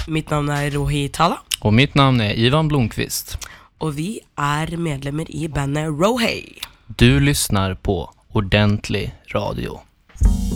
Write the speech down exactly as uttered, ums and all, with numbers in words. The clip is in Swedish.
Mitt namn är Rohi Tala. Och mitt namn är Ivan Blomqvist. Och vi är medlemmar i bandet Rohi. Du lyssnar på Ordentlig Radio.